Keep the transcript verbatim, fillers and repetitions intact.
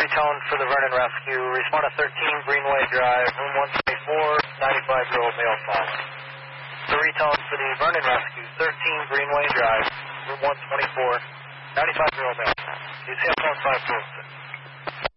three-tone for the Vernon Rescue. Respond to thirteen Greenway Drive, room one twenty-four, ninety-five-year-old male caller. Three-tone for the Vernon Rescue, thirteen Greenway Drive, room one twenty-four, ninety-five-year-old male caller. Do you see up on five four six?